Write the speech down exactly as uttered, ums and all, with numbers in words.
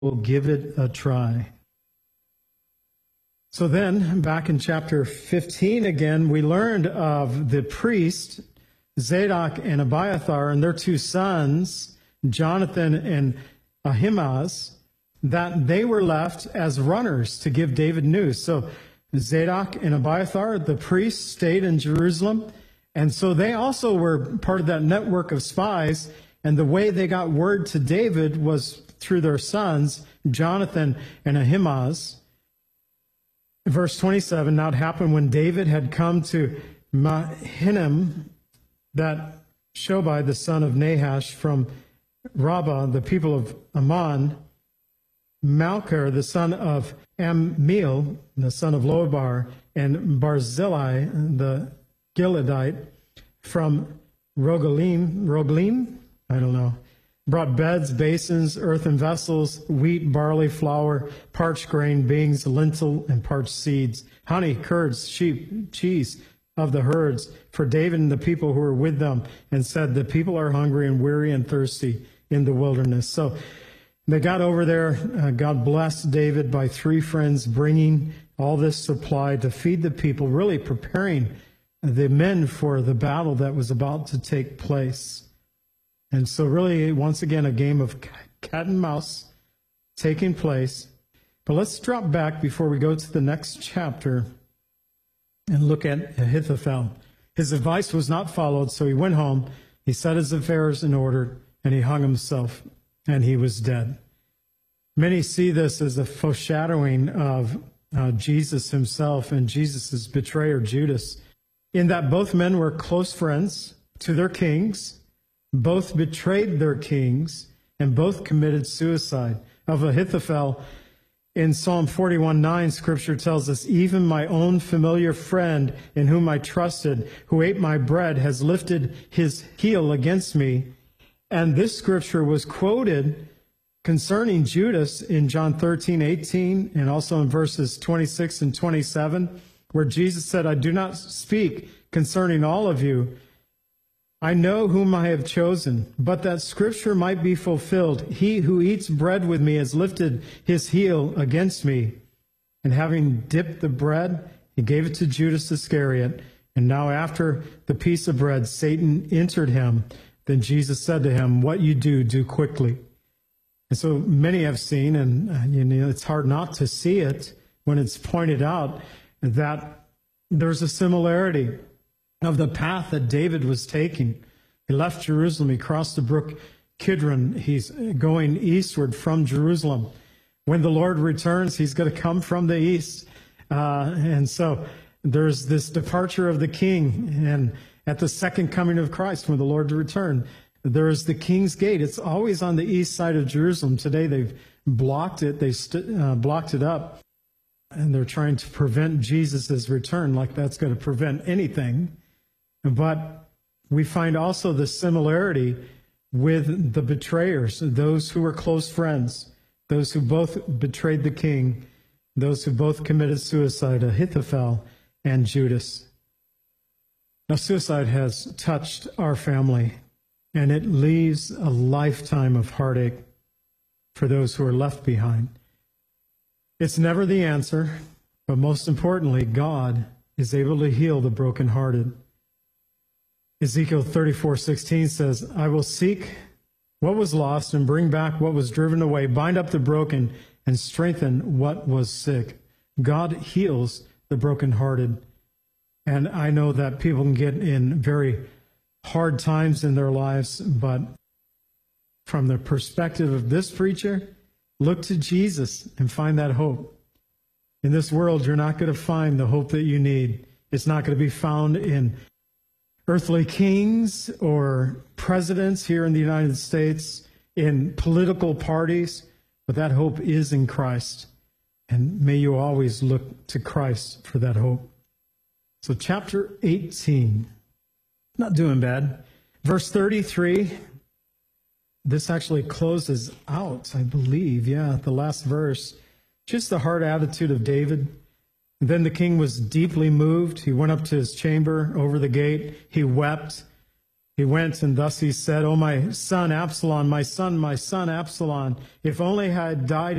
We'll give it a try. So then, back in chapter fifteen again, we learned of the priest, Zadok and Abiathar, and their two sons, Jonathan and Ahimaaz, that they were left as runners to give David news. So Zadok and Abiathar, the priests, stayed in Jerusalem, and so they also were part of that network of spies, and the way they got word to David was through their sons, Jonathan and Ahimaaz. Verse twenty-seven, now it happened when David had come to Mahanaim, that Shobai, the son of Nahash from Rabbah, the people of Ammon, Malchir, the son of Ammiel, the son of Lobar, and Barzillai, the Gileadite, from Rogelim, Rogelim, I don't know, brought beds, basins, earthen vessels, wheat, barley, flour, parched grain, beans, lentil, and parched seeds, honey, curds, sheep, cheese of the herds, for David and the people who were with them, and said, the people are hungry and weary and thirsty in the wilderness. So they got over there. Uh, God blessed David by three friends bringing all this supply to feed the people, really preparing the men for the battle that was about to take place. And so really, once again, a game of cat and mouse taking place. But let's drop back before we go to the next chapter and look at Ahithophel. His advice was not followed, so he went home, he set his affairs in order, and he hung himself, and he was dead. Many see this as a foreshadowing of uh, Jesus himself and Jesus' betrayer, Judas, in that both men were close friends to their kings, both betrayed their kings, and both committed suicide. Of Ahithophel, in Psalm forty-one nine, Scripture tells us, even my own familiar friend in whom I trusted, who ate my bread, has lifted his heel against me. And this Scripture was quoted concerning Judas in John thirteen eighteen, and also in verses twenty-six and twenty-seven, where Jesus said, I do not speak concerning all of you. I know whom I have chosen, but that Scripture might be fulfilled. He who eats bread with me has lifted his heel against me. And having dipped the bread, he gave it to Judas Iscariot. And now after the piece of bread, Satan entered him. Then Jesus said to him, what you do, do quickly. And so many have seen, and uh, you know, it's hard not to see it when it's pointed out, that there's a similarity of the path that David was taking. He left Jerusalem. He crossed the brook Kidron. He's going eastward from Jerusalem. When the Lord returns, he's going to come from the east. Uh, and so there's this departure of the king. And at the second coming of Christ, when the Lord returns, there is the King's Gate. It's always on the east side of Jerusalem. Today they've blocked it. They st- uh, blocked it up. And they're trying to prevent Jesus' return, like that's going to prevent anything. But we find also the similarity with the betrayers, those who were close friends, those who both betrayed the king, those who both committed suicide, Ahithophel and Judas. Now, suicide has touched our family, and it leaves a lifetime of heartache for those who are left behind. It's never the answer, but most importantly, God is able to heal the brokenhearted. Ezekiel thirty-four sixteen says, I will seek what was lost and bring back what was driven away, bind up the broken and strengthen what was sick. God heals the brokenhearted. And I know that people can get in very hard times in their lives, but from the perspective of this preacher, look to Jesus and find that hope. In this world, you're not going to find the hope that you need. It's not going to be found in earthly kings or presidents here in the United States, in political parties, but that hope is in Christ. And may you always look to Christ for that hope. So chapter eighteen, not doing bad. Verse thirty-three, this actually closes out, I believe, yeah, the last verse. Just the hard attitude of David. Then the king was deeply moved. He went up to his chamber over the gate. He wept. He went, and thus he said, "O my son Absalom, my son, my son Absalom, if only I had died